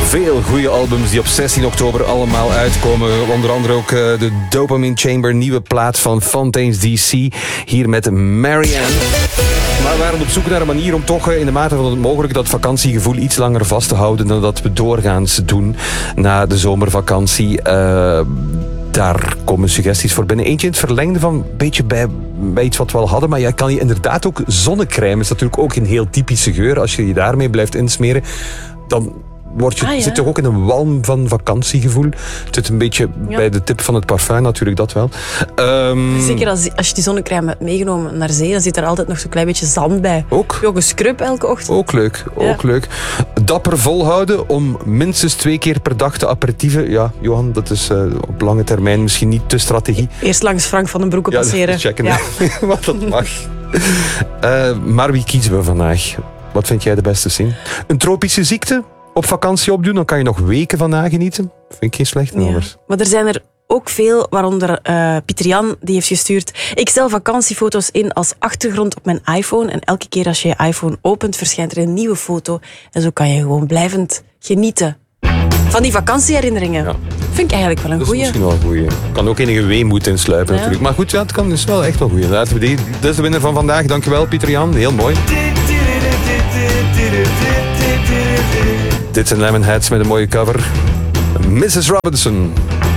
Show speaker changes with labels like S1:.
S1: Veel goede albums die op 16 oktober allemaal uitkomen. Onder andere ook de Dopamine Chamber, nieuwe plaat van Fontaines DC. Hier met Marianne. Maar we waren op zoek naar een manier om toch in de mate van het mogelijk dat vakantiegevoel iets langer vast te houden dan dat we doorgaans doen na de zomervakantie. Daar komen suggesties voor binnen. Eentje in het verlengde van een beetje bij iets wat we al hadden. Maar je kan je inderdaad ook zonnecrème. Is natuurlijk ook een heel typische geur. Als je je daarmee blijft insmeren, dan zit toch ook in een walm van vakantiegevoel. Het zit een beetje bij de tip van het parfum natuurlijk, dat wel.
S2: Zeker als je die zonnecrème hebt meegenomen naar zee, dan zit er altijd nog zo'n klein beetje zand bij.
S1: Ook?
S2: Heb je ook een scrub elke ochtend?
S1: Ook leuk. Dapper volhouden om minstens 2 keer per dag te aperitieven. Ja, Johan, dat is op lange termijn misschien niet de strategie.
S2: Eerst langs Frank van den Broeke passeren.
S1: Ja, checken. Wat dat mag. Maar wie kiezen we vandaag? Wat vind jij de beste zin? Een tropische ziekte? Op vakantie opdoen, dan kan je nog weken van nagenieten. Vind ik geen slechte nummers.
S2: Maar er zijn er ook veel, waaronder Pieter Jan, die heeft gestuurd: ik stel vakantiefoto's in als achtergrond op mijn iPhone en elke keer als je je iPhone opent, verschijnt er een nieuwe foto. En zo kan je gewoon blijvend genieten van die vakantieherinneringen. Ja. Vind ik eigenlijk wel een goeie.
S1: Dat is misschien wel een goeie. Kan ook enige weemoed insluipen natuurlijk. Maar goed, het is wel echt wel goeie. Laten we dit is de winnaar van vandaag. Dankjewel, Pieter Jan. Heel mooi. Dit zijn Lemonheads met een mooie cover. Mrs. Robinson.